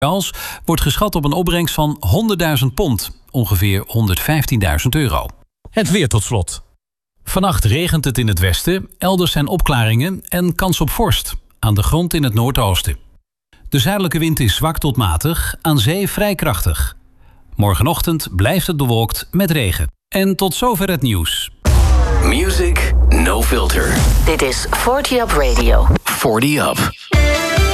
Charles wordt geschat op een opbrengst van £100.000, ongeveer €115.000. Het weer tot slot. Vannacht regent het in het westen, elders zijn opklaringen en kans op vorst. Aan de grond in het noordoosten. De zuidelijke wind is zwak tot matig, aan zee vrij krachtig. Morgenochtend blijft het bewolkt met regen. En tot zover het nieuws. Music no filter. Dit is 40 Up Radio. 40 Up.